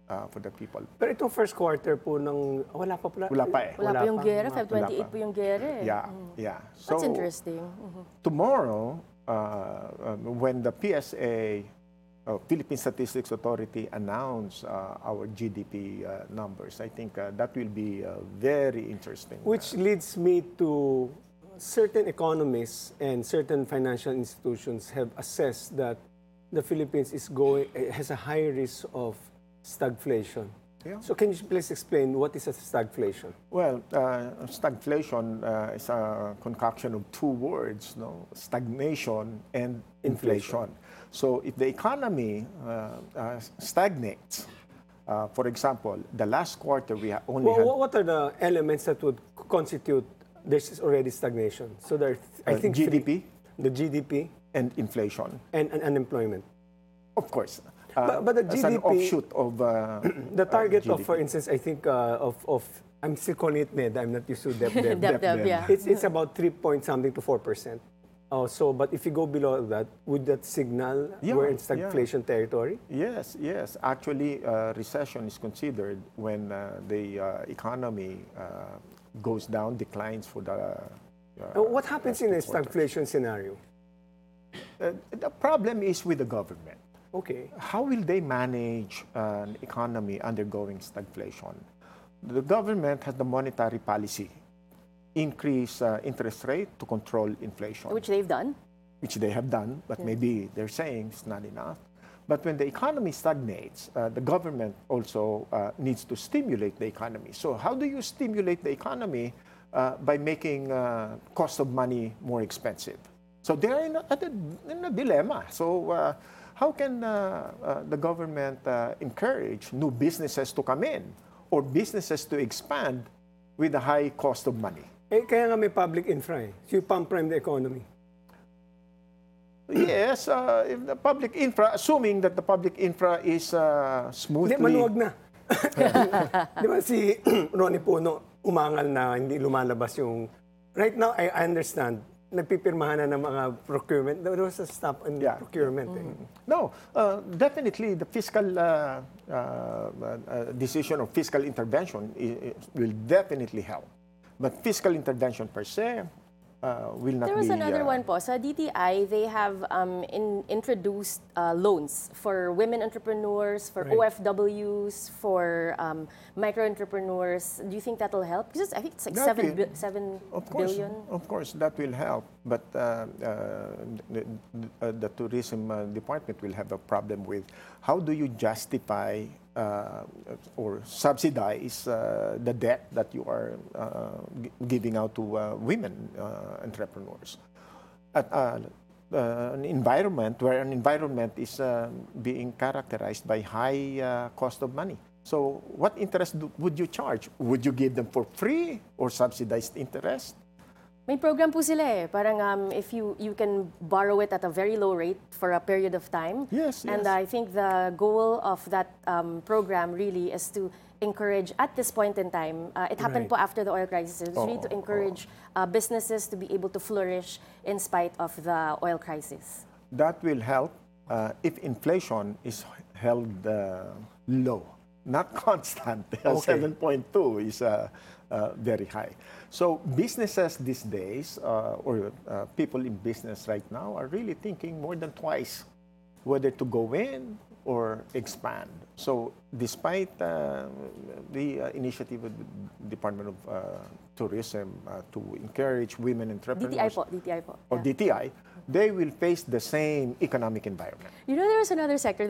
for the people. Pero itong first quarter po ng wala pa pala. Wala pa eh. Wala pa yung gera, Wala Feb 28 pa. po yung gera eh. Yeah. That's So interesting. tomorrow, when the PSA, Philippine Statistics Authority, announce our GDP numbers, I think that will be very interesting. Which leads me to certain economists and certain financial institutions have assessed that the Philippines has a high risk of stagflation. Yeah. So can you please explain what is a stagflation? Well, stagflation is a concoction of two words, no? Stagnation and inflation. So if the economy stagnates, for example, the last quarter we only had What are the elements that would constitute there's already stagnation? So there, I think GDP the GDP and inflation, and unemployment. of course. But the as an GDP offshoot of the target of, GDP. for instance, I think of I'm still calling it NED. I'm not used to DEP. Dep, yeah. It's about 3 point something to 4%. So, but if you go below that, would that signal we're in stagflation territory? Yes. Actually, recession is considered when the economy goes down, declines for the. What happens in a stagflation scenario? The problem is with the government. Okay. How will they manage an economy undergoing stagflation? The government has the monetary policy, increase interest rate to control inflation. Which they've done. Which they have done, but maybe they're saying it's not enough. But when the economy stagnates, the government also needs to stimulate the economy. So how do you stimulate the economy? By making cost of money more expensive. So they're in a dilemma. So how can the government encourage new businesses to come in or businesses to expand with a high cost of money? Kaya nga may public infra eh. So you pump prime the economy. Yes, if the public infra, assuming that the public infra is smoothly... Hindi, manuwag na. Di ba si Ronnie Puno, umangal na hindi lumalabas yung... Right now, I understand, nagpipirmahan na ng mga procurement. There was a stop on procurement. No, definitely the fiscal decision or fiscal intervention will definitely help. But fiscal intervention per se will not be... There was another one po. Sa DTI, they have introduced loans for women entrepreneurs, for OFWs, for micro-entrepreneurs. Do you think that will help? Because I think it's like That 7 Of course, billion. of course, that will help. But the tourism department will have a problem with how do you justify or subsidize the debt that you are giving out to women entrepreneurs. At an environment where an environment is being characterized by high cost of money. So what interest would you charge? Would you give them for free or subsidized interest? May program po sila eh. Parang if you can borrow it at a very low rate for a period of time. Yes. And I think the goal of that program really is to encourage, at this point in time, it happened po after the oil crisis, it's really to encourage businesses to be able to flourish in spite of the oil crisis. That will help if inflation is held low, not constant. 7.2 is very high. So businesses these days, or people in business right now, are really thinking more than twice whether to go in or expand. So despite the initiative of the Department of Tourism to encourage women entrepreneurs, DTI po. or DTI, they will face the same economic environment. You know, there was another sector